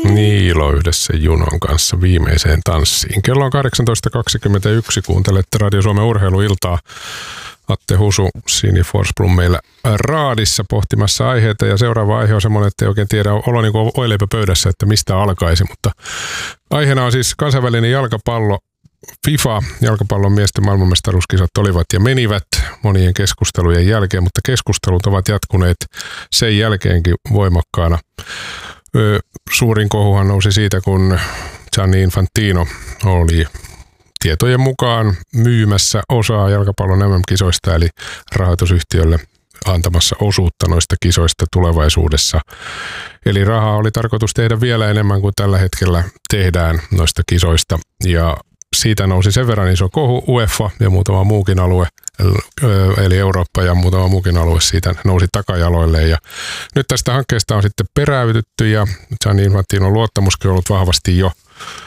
Niilo yhdessä Junon kanssa viimeiseen tanssiin. Kello on 18.21. Kuuntelette Radio Suomen urheiluiltaa. Atte Husu, Sini Forsblom meillä raadissa pohtimassa aiheita. Ja seuraava aihe on semmoinen, että ei oikein tiedä, olo niin kuin voileipä pöydässä, että mistä alkaisi. Mutta aiheena on siis kansainvälinen jalkapallo. FIFA, jalkapallon miesten maailmanmestaruuskisat olivat ja menivät monien keskustelujen jälkeen, mutta keskustelut ovat jatkuneet sen jälkeenkin voimakkaana. Suurin kohuhan nousi siitä, kun Gianni Infantino oli tietojen mukaan myymässä osaa jalkapallon MM-kisoista, eli rahoitusyhtiölle antamassa osuutta noista kisoista tulevaisuudessa. Eli rahaa oli tarkoitus tehdä vielä enemmän kuin tällä hetkellä tehdään noista kisoista, ja siitä nousi sen verran iso kohu. UEFA ja muutama muukin alue, eli Eurooppa ja muutama muukin alue siitä nousi takajaloille. Ja nyt tästä hankkeesta on sitten peräytytty ja Gianni Infantinon luottamuskin on ollut vahvasti jo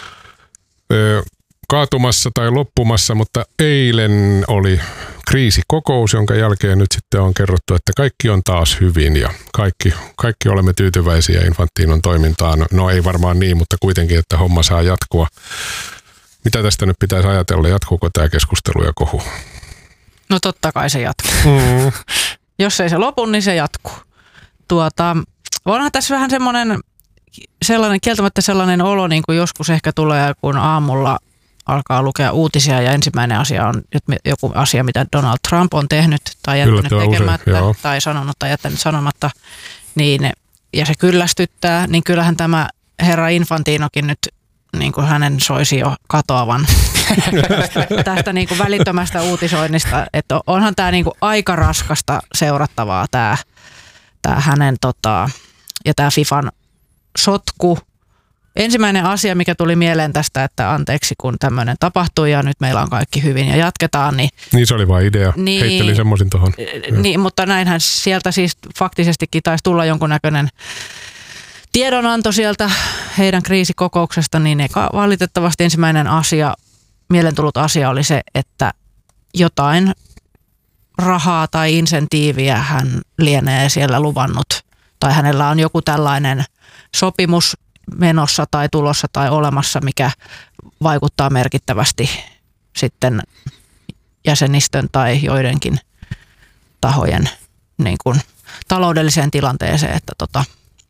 kaatumassa tai loppumassa, mutta eilen oli kriisikokous, jonka jälkeen nyt sitten on kerrottu, että kaikki on taas hyvin ja kaikki olemme tyytyväisiä Infantinon toimintaan. No ei varmaan niin, mutta kuitenkin, että homma saa jatkua. Mitä tästä nyt pitäisi ajatella? Jatkuuko tämä keskustelu ja kohu? No totta kai se jatkuu. Jos ei se lopu, niin se jatkuu. Onhan tässä vähän kieltämättä sellainen olo, niin kuin joskus ehkä tulee, kun aamulla alkaa lukea uutisia ja ensimmäinen asia on joku asia, mitä Donald Trump on tehnyt tai jättänyt tekemättä tai sanonut tai jättänyt sanomatta, niin, ja se kyllästyttää, niin kyllähän tämä herra Infantinokin nyt niin kuin hänen soisi jo katoavan tästä niin kuin välittömästä uutisoinnista, että onhan tämä niin kuin aika raskasta seurattavaa tämä hänen ja tämä FIFAn sotku. Ensimmäinen asia, mikä tuli mieleen tästä, että anteeksi kun tämmöinen tapahtui ja nyt meillä on kaikki hyvin ja jatketaan. Niin se oli vain idea. Niin, heittelin semmoisin tuohon. Niin, mutta näinhän sieltä siis faktisestikin taisi tulla jonkunnäköinen tiedonanto sieltä heidän kriisikokouksesta, niin valitettavasti ensimmäinen asia, mieleen tullut asia oli se, että jotain rahaa tai insentiiviä hän lienee siellä luvannut. Tai hänellä on joku tällainen sopimus menossa tai tulossa tai olemassa, mikä vaikuttaa merkittävästi sitten jäsenistön tai joidenkin tahojen niin kuin taloudelliseen tilanteeseen, että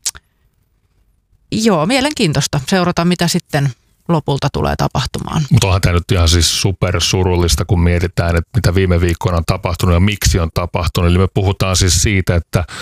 joo, mielenkiintoista. Seurataan, mitä sitten lopulta tulee tapahtumaan. Mutta onhan tämä nyt ihan siis supersurullista, kun mietitään, että mitä viime viikkoina on tapahtunut ja miksi on tapahtunut. Eli me puhutaan siis siitä, että